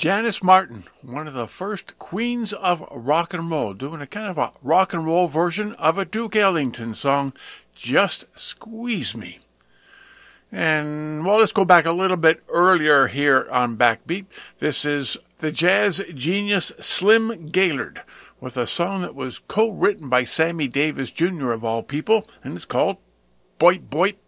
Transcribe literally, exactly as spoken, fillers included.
Janis Martin, one of the first queens of rock and roll, doing a kind of a rock and roll version of a Duke Ellington song, Just Squeeze Me. And, well, let's go back a little bit earlier here on Backbeat. This is the jazz genius Slim Gaillard with a song that was co-written by Sammy Davis Junior of all people, and it's called Boit Boit